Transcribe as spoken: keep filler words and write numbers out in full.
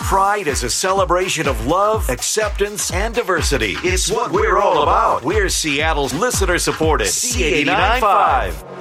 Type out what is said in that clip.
Pride is a celebration of love, acceptance, and diversity. It's what we're all about. We're Seattle's listener-supported C eighty-nine point five.